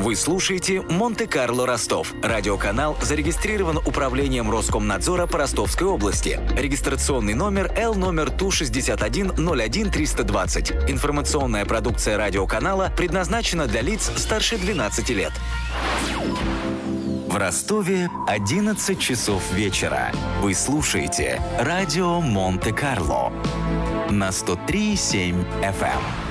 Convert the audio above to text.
Вы слушаете «Монте-Карло Ростов». Радиоканал зарегистрирован Управлением Роскомнадзора по Ростовской области. Регистрационный номер Л номер Ту-61-01-320. Информационная продукция радиоканала предназначена для лиц старше 12 лет. В Ростове 11 часов вечера. Вы слушаете радио Монте-Карло на 103,7 FM.